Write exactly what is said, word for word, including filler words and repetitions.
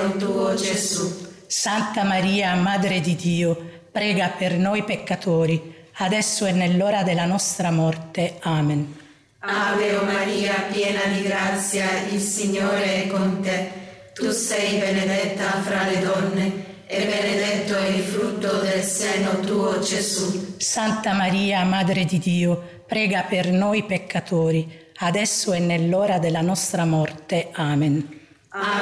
seno tuo, Gesù. Santa Maria, Madre di Dio, prega per noi peccatori, adesso e nell'ora della nostra morte. Amen. Ave o Maria, piena di grazia, il Signore è con te. Tu sei benedetta fra le donne e benedetto è il frutto del seno tuo, Gesù. Santa Maria, Madre di Dio, prega per noi peccatori, adesso e nell'ora della nostra morte. Amen. Ave